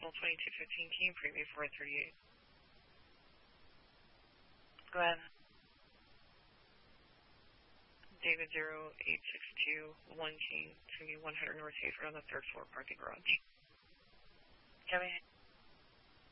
Decimal 2215, can you preview 438? Go ahead. David 08621 King to 100 North Hayford on the 3rd floor parking garage. Kevin.